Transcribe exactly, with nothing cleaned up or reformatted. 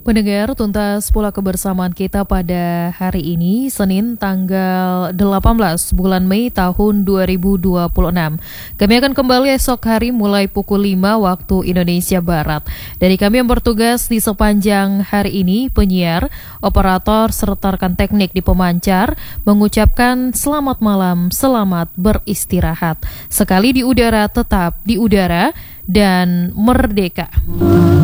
Pendengar, tuntas pula kebersamaan kita pada hari ini, Senin tanggal delapan belas bulan Mei tahun dua ribu dua puluh enam. Kami akan kembali esok hari mulai pukul lima waktu Indonesia Barat. Dari kami yang bertugas di sepanjang hari ini, penyiar, operator, serta rekan teknik di pemancar, mengucapkan selamat malam, selamat beristirahat. Sekali di udara, tetap di udara, dan merdeka.